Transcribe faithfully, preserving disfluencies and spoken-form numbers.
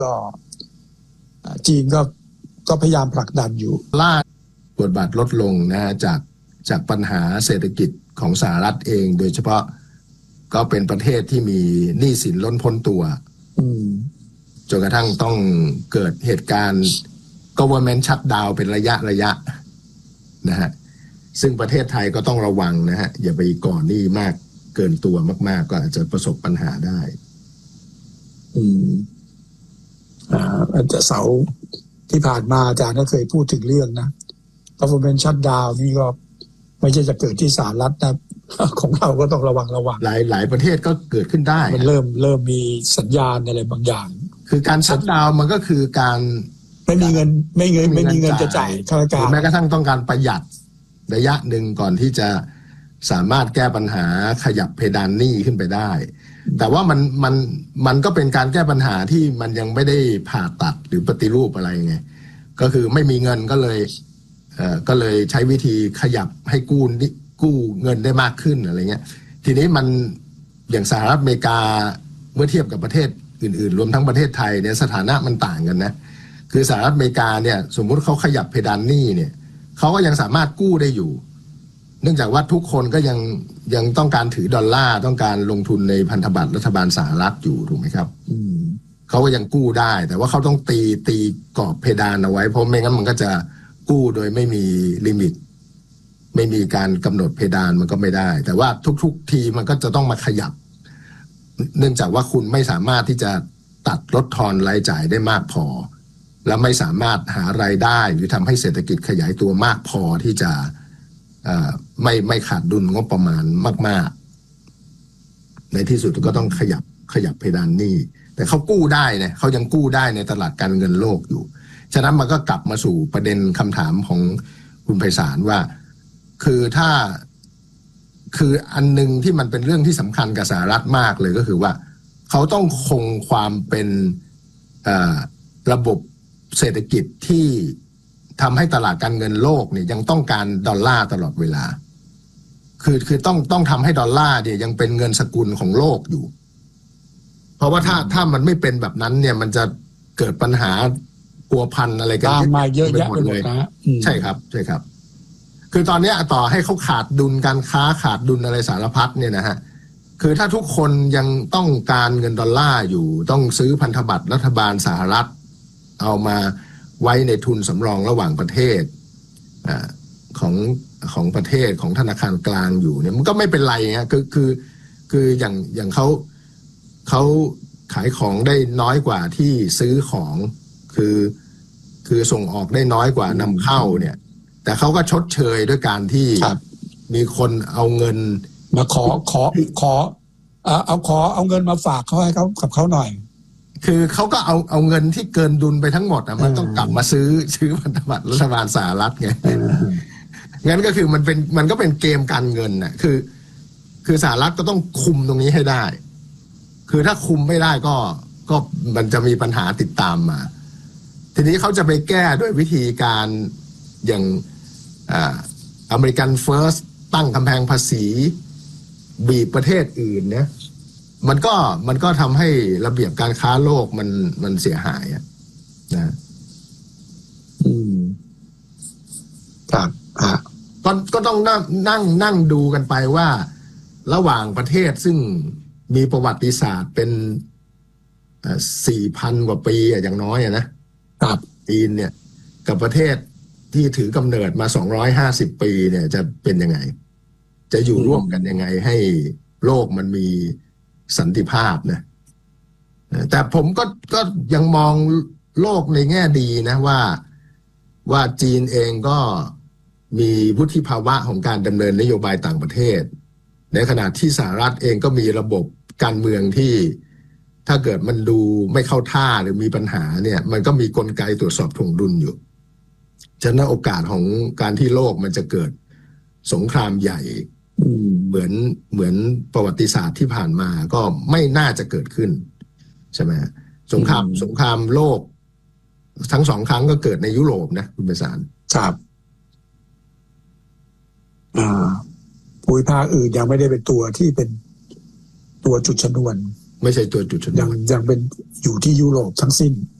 ก็จีนก็ก็พยายามผลักดันอยู่ล่าบทบาทลดลงนะฮะจากจากปัญหาเศรษฐกิจของสหรัฐเองโดยเฉพาะก็เป็นประเทศที่มีหนี้สินล้นพ้นตัวจนกระทั่งต้องเกิดเหตุการณ์ government shutdown เป็นระยะระยะนะฮะซึ่งประเทศไทยก็ต้องระวังนะฮะอย่าไปก่อหนี้มากเกินตัวมากๆก็อาจจะประสบปัญหาได้อืมอ่าอาจจะเสาร์ที่ผ่านมาอาจารย์ก็เคยพูดถึงเรื่องนะ government shutdown นี่ก็ไม่ใช่จะเกิดที่สหรัฐนะของเราก็ต้องระวังระวังหลายหลายประเทศก็เกิดขึ้นได้มันเริ่มเริ่มมีสัญญาณอะไรบางอย่างคือการชัตดาวน์มันก็คือการไม่มีเงินไม่เงินไม่มีเงินจะจ่ายข้าราชการแม้กระทั่งต้องการประหยัดระยะหนึ่งก่อนที่จะสามารถแก้ปัญหาขยับเพดานหนี้ขึ้นไปได้แต่ว่ามันมันมันก็เป็นการแก้ปัญหาที่มันยังไม่ได้ผ่าตัดหรือปฏิรูปอะไรไงก็คือไม่มีเงินก็เลยเอ่อก็เลยใช้วิธีขยับให้กู้กู้เงินได้มากขึ้นอะไรเงี้ยทีนี้มันอย่างสหรัฐอเมริกาเมื่อเทียบกับประเทศอื่นๆรวมทั้งประเทศไทยเนี่ยสถานะมันต่างกันนะคือสหรัฐอเมริกาเนี่ยสมมุติเขาขยับเพดานหนี้เนี่ยเขาก็ยังสามารถกู้ได้อยู่เนื่องจากว่าทุกคนก็ยังยังต้องการถือดอลลาร์ต้องการลงทุนในพันธบัตรรัฐบาลสหรัฐอยู่ถูกไหมครับเขาก็ยังกู้ได้แต่ว่าเขาต้องตีตีกรอบเพดานเอาไว้เพราะไม่งั้นมันก็จะกู้โดยไม่มีลิมิตไม่มีการกำหนดเพดานมันก็ไม่ได้แต่ว่าทุกๆทีมันก็จะต้องมาขยับเนื่องจากว่าคุณไม่สามารถที่จะตัดลดทอนรายจ่ายได้มากพอและไม่สามารถหารายได้หรือทำให้เศรษฐกิจขยายตัวมากพอที่จะไม่ไม่ขาดดุลงบประมาณมากๆในที่สุดก็ต้องขยับขยับเพดานหนี้แต่เขากู้ได้เนี่ยเขายังกู้ได้ในตลาดการเงินโลกอยู่ฉะนั้นมันก็กลับมาสู่ประเด็นคำถามของคุณไพศาลว่าคือถ้าคืออันนึงที่มันเป็นเรื่องที่สำคัญกับสหรัฐมากเลยก็คือว่าเขาต้องคงความเป็นระบบเศรษฐกิจที่ทำให้ตลาดการเงินโลกเนี่ยยังต้องการดอลลาร์ตลอดเวลาคือคือต้องต้องทำให้ดอลลาร์เนี่ยยังเป็นเงินสกุลของโลกอยู่เพราะว่าถ้าถ้ามันไม่เป็นแบบนั้นเนี่ยมันจะเกิดปัญหาพัวพันอะไรกันมาเยอะแยะไปหมดนะใช่ครับใช่ครับคือตอนนี้ต่อให้เขาขาดดุลการค้าขาดดุลอะไรสารพัดเนี่ยนะฮะคือถ้าทุกคนยังต้องการเงินดอลลาร์อยู่ต้องซื้อพันธบัตรรัฐบาลสหรัฐเอามาไว้ในทุนสำรองระหว่างประเทศอ่าของของประเทศของธนาคารกลางอยู่เนี่ยมันก็ไม่เป็นไรเงี้ยคือคือคืออย่างอย่างเขาเขาขายของได้น้อยกว่าที่ซื้อของคือคือส่งออกได้น้อยกว่านำเข้าเนี่ยแต่เขาก็ชดเชยด้วยการที่มีคนเอาเงินมาขอขอขอเอาขอเอาเงินมาฝากเขาให้เขากับเขาหน่อยคือเขาก็เอาเอาเงินที่เกินดุลไปทั้งหมดอ่ะมันต้องกลับมาซื้อซื้อพันธบัตรรัฐบาลสหรัฐไงงั้นก็คือมันเป็นมันก็เป็นเกมการเงินน่ะคือคือสหรัฐก็ต้องคุมตรงนี้ให้ได้คือถ้าคุมไม่ได้ก็ก็มันจะมีปัญหาติดตามมาทีนี้เขาจะไปแก้ด้วยวิธีการอย่างอ่าอเมริกันเฟิร์สตั้งกำแพงภาษีบีบประเทศอื่นเนี่ยมันก็มันก็ทำให้ระเบียบการค้าโลกมันมันเสียหายอ่ะนะอืมครับอ่ะก็ก็ต้องนั่งนั่งนั่งดูกันไปว่าระหว่างประเทศซึ่งมีประวัติศาสตร์เป็นสี่พันกว่าปีอย่างน้อยอ่ะนะครับจีนเนี่ยกับประเทศที่ถือกำเนิดมาสองร้อยห้าสิบปีเนี่ยจะเป็นยังไงจะอยู่ร่วมกันยังไงให้โลกมันมีสันติภาพนะแต่ผมก็ก็ยังมองโลกในแง่ดีนะว่าว่าจีนเองก็มีวุฒิภาวะของการดำเนินนโยบายต่างประเทศในขณะที่สหรัฐเองก็มีระบบการเมืองที่ถ้าเกิดมันดูไม่เข้าท่าหรือมีปัญหาเนี่ยมันก็มีกลไกตรวจสอบถ่วงดุลอยู่ฉะนั้นโอกาสของการที่โลกมันจะเกิดสงครามใหญ่เหมือนเหมือนประวัติศาสตร์ที่ผ่านมาก็ไม่น่าจะเกิดขึ้นใช่ไหมสงครามสงครามโลกทั้งสองครั้งก็เกิดในยุโรปนะคุณไพศาลครับอ่าภูมิภาคอื่นยังไม่ได้เป็นตัวที่เป็นตัวจุดชนวนไม่ใช่ตัวจุดชนยังวนยังเป็นอยู่ที่ยุโรปทั้งสิ้น